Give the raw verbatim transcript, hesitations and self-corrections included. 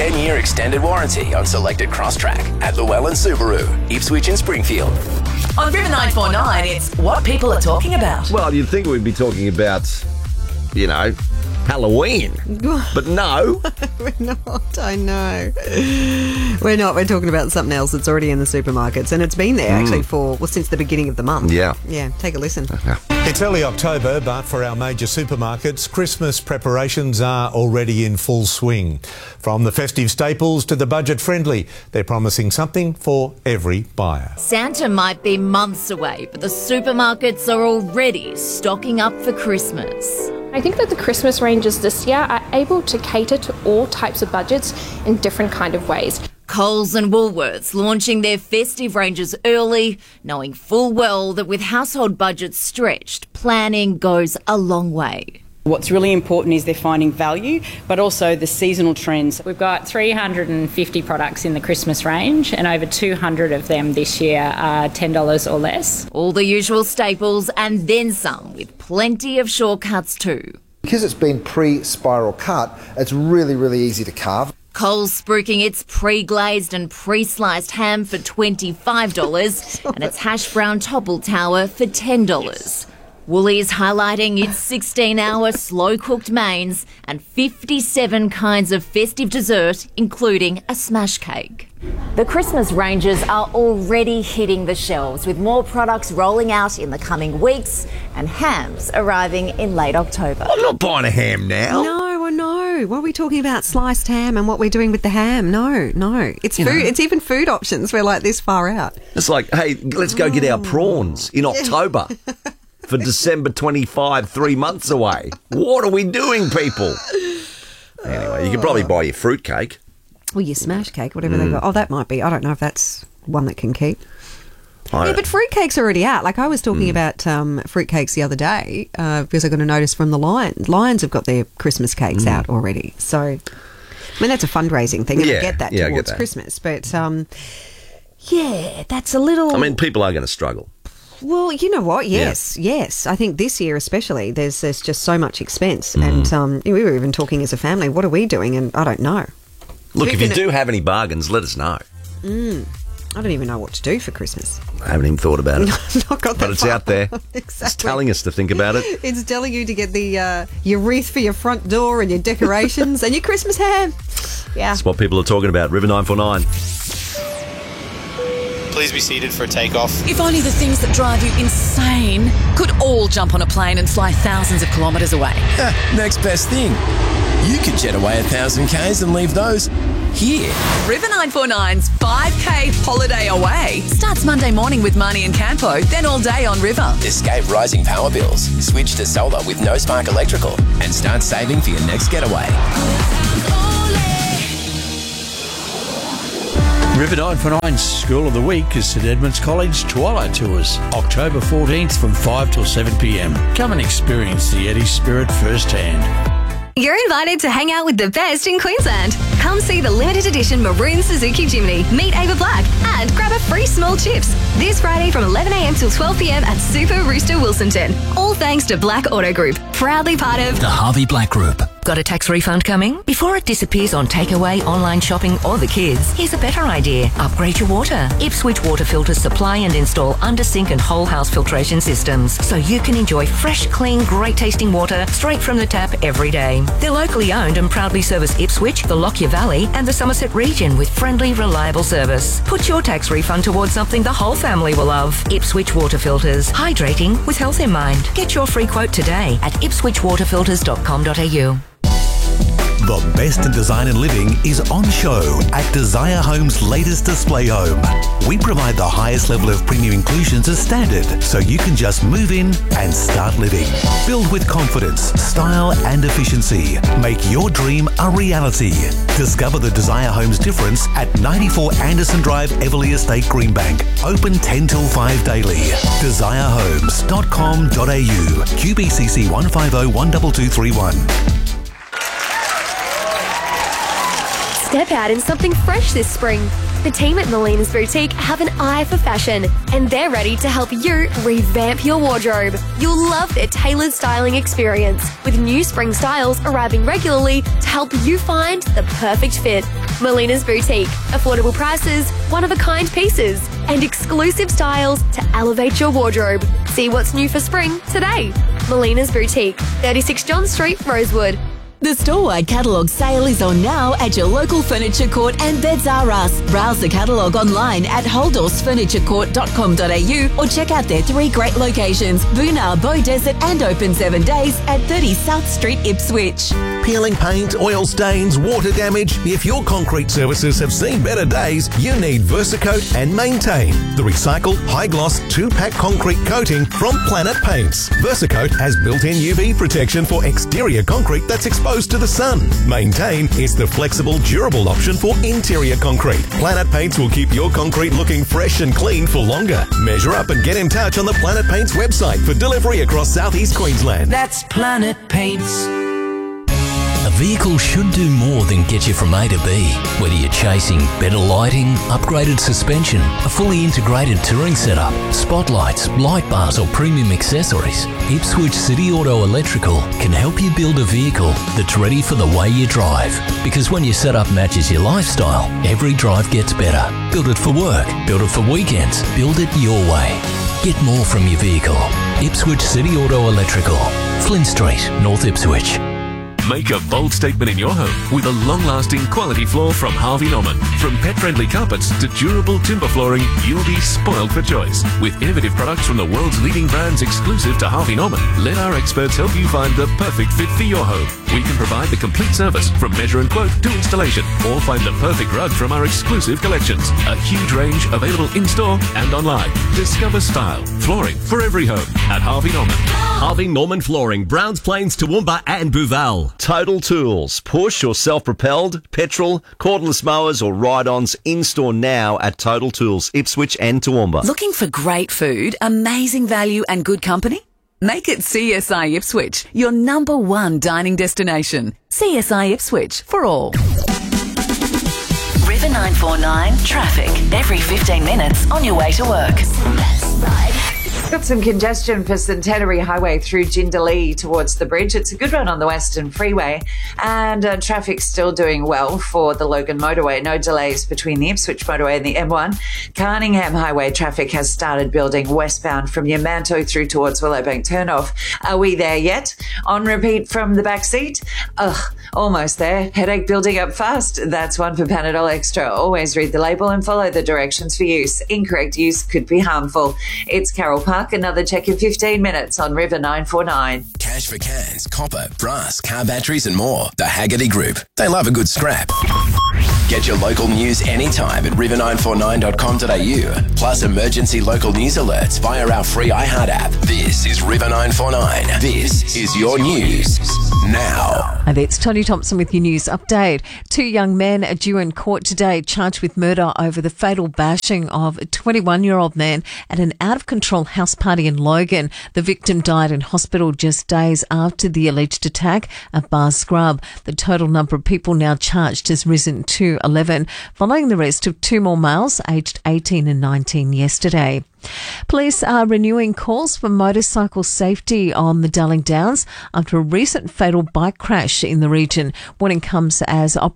ten-year extended warranty on selected Crosstrack at Llewellyn Subaru, Ipswich and Springfield. On River nine four nine, it's what people are talking about. Well, you'd think we'd be talking about, you know, Halloween. But no. We're not, I know. We're not. We're talking about something else that's already in the supermarkets, and it's been there mm. actually for, well, since the beginning of the month. Yeah. Yeah, take a listen. Okay. It's early October, but for our major supermarkets, Christmas preparations are already in full swing. From the festive staples to the budget-friendly, they're promising something for every buyer. Santa might be months away, but the supermarkets are already stocking up for Christmas. I think that the Christmas ranges this year are able to cater to all types of budgets in different kind of ways. Coles and Woolworths launching their festive ranges early, knowing full well that with household budgets stretched, planning goes a long way. What's really important is they're finding value, but also the seasonal trends. We've got three hundred fifty products in the Christmas range, and over two hundred of them this year are ten dollars or less. All the usual staples and then some, with plenty of shortcuts too. Because it's been pre-spiral cut, it's really, really easy to carve. Coles spruiking its pre-glazed and pre-sliced ham for twenty-five dollars and its hash brown topple tower for ten dollars. Woolies highlighting its sixteen-hour slow-cooked mains and fifty-seven kinds of festive dessert, including a smash cake. The Christmas ranges are already hitting the shelves, with more products rolling out in the coming weeks and hams arriving in late October. I'm not buying a ham now. No, well, no. What are we talking about? Sliced ham and what we're doing with the ham? No, no. It's You food. know. It's even food options. We're like this far out. It's like, hey, let's go get our prawns in October. For December twenty-fifth, three months away. What are we doing, people? Anyway, you could probably buy your fruitcake. Well, your smash cake, whatever mm. they got. Oh, that might be. I don't know if that's one that can keep. I Yeah, but fruitcake's already out. Like I was talking mm. about um, fruitcakes the other day uh, because I got a notice from the Lions. Lions have got their Christmas cakes mm. out already. So, I mean, that's a fundraising thing. And Yeah, I get that yeah, I towards get that. Christmas. But, um, yeah, that's a little... I mean, people are going to struggle. Well, you know what? Yes, yeah. yes. I think this year especially, there's there's just so much expense. Mm. And um, we were even talking as a family, what are we doing? And I don't know. Look, Who if you can- do have any bargains, let us know. Mm. I don't even know what to do for Christmas. I haven't even thought about it. I've not got that But it's far. out there. Exactly. It's telling us to think about it. It's telling you to get the uh, your wreath for your front door and your decorations and your Christmas ham. Yeah. That's what people are talking about. River nine four nine. Please be seated for takeoff. If only the things that drive you insane could all jump on a plane and fly thousands of kilometres away. Next best thing. You could jet away a thousand Ks and leave those here. River nine four nine's five K holiday away starts Monday morning with Marnie and Campo, then all day on River. Escape rising power bills. Switch to solar with no spark electrical and start saving for your next getaway. River nine four nine's School of the Week is St Edmunds College Twilight Tours, October fourteenth from five till seven p m. Come and experience the Eddie spirit firsthand. You're invited to hang out with the best in Queensland. Come see the limited edition Maroon Suzuki Jimny, meet Ava Black, and grab a free small chips this Friday from eleven a m till twelve p m at Super Rooster Wilsonton. All thanks to Black Auto Group, proudly part of The Harvey Black Group. Got a tax refund coming? Before it disappears on takeaway, online shopping or the kids, here's a better idea. Upgrade your water. Ipswich Water Filters supply and install under sink and whole house filtration systems so you can enjoy fresh, clean, great tasting water straight from the tap every day. They're locally owned and proudly service Ipswich, the Lockyer Valley and the Somerset region with friendly, reliable service. Put your tax refund towards something the whole family will love. Ipswich Water Filters. Hydrating with health in mind. Get your free quote today at ipswich water filters dot com dot a u. The best in design and living is on show at Desire Home's latest display home. We provide the highest level of premium inclusions as standard, so you can just move in and start living. Build with confidence, style and efficiency. Make your dream a reality. Discover the Desire Home's difference at ninety-four Anderson Drive, Everleigh Estate, Greenbank. Open ten till five daily. desire homes dot com dot a u. Q B C C one five zero one two two three one. Step out in something fresh this spring. The team at Molina's Boutique have an eye for fashion, and they're ready to help you revamp your wardrobe. You'll love their tailored styling experience with with new spring styles arriving regularly to help you find the perfect fit. Melina's Boutique. Affordable prices, one-of-a-kind pieces, and exclusive styles to elevate your wardrobe. See what's new for spring today. Melina's Boutique, thirty-six John Street, Rosewood. The store-wide catalogue sale is on now at your local Furniture Court and Beds R Us. Browse the catalogue online at holdorse furniture court dot com dot a u or check out their three great locations, Boonah, Beaudesert and open seven days at thirty South Street, Ipswich. Peeling paint, oil stains, water damage. If your concrete services have seen better days, you need Versacoat and Maintain, the recycled high-gloss two-pack concrete coating from Planet Paints. Versacoat has built-in U V protection for exterior concrete that's exposed to the sun. Maintain is the flexible, durable option for interior concrete. Planet Paints will keep your concrete looking fresh and clean for longer. Measure up and get in touch on the Planet Paints website for delivery across southeast Queensland. That's Planet Paints. A vehicle should do more than get you from A to B. Whether you're chasing better lighting, upgraded suspension, a fully integrated touring setup, spotlights, light bars or premium accessories, Ipswich City Auto Electrical can help you build a vehicle that's ready for the way you drive. Because when your setup matches your lifestyle, every drive gets better. Build it for work, build it for weekends, build it your way. Get more from your vehicle. Ipswich City Auto Electrical, Flynn Street, North Ipswich. Make a bold statement in your home with a long-lasting quality floor from Harvey Norman. From pet-friendly carpets to durable timber flooring, you'll be spoiled for choice. With innovative products from the world's leading brands exclusive to Harvey Norman, let our experts help you find the perfect fit for your home. We can provide the complete service from measure and quote to installation, or find the perfect rug from our exclusive collections. A huge range available in-store and online. Discover style, flooring for every home at Harvey Norman. Harvey Norman Flooring, Browns Plains, Toowoomba and Bouval. Total Tools, push or self-propelled, petrol, cordless mowers or ride-ons, in-store now at Total Tools, Ipswich and Toowoomba. Looking for great food, amazing value and good company? Make it C S I Ipswich, your number one dining destination. C S I Ipswich for all. River nine four nine traffic every fifteen minutes on your way to work. Got some congestion for Centenary Highway through Jindalee towards the bridge. It's a good run on the Western Freeway, and uh, traffic's still doing well for the Logan Motorway. No delays between the Ipswich Motorway and the M one. Carningham Highway traffic has started building westbound from Yamanto through towards Willowbank turnoff. Are we there yet? On repeat from the back seat? Ugh, almost there. Headache building up fast. That's one for Panadol Extra. Always read the label and follow the directions for use. Incorrect use could be harmful. It's Carol Park. Another check in fifteen minutes on River nine four nine. Cash for cans, copper, brass, car batteries and more. The Haggerty Group. They love a good scrap. Get your local news anytime at river nine four nine dot com dot a u. Plus emergency local news alerts via our free iHeart app. This is River nine four nine. This is your news now. And it's Tony Thompson with your news update. Two young men are due in court today charged with murder over the fatal bashing of a twenty-one-year-old man at an out-of-control house party in Logan. The victim died in hospital just days after the alleged attack at Bar Scrub. The total number of people now charged has risen to eleven, following the arrest of two more males aged eighteen and nineteen yesterday. Police are renewing calls for motorcycle safety on the Darling Downs after a recent fatal bike crash in the region. Warning comes as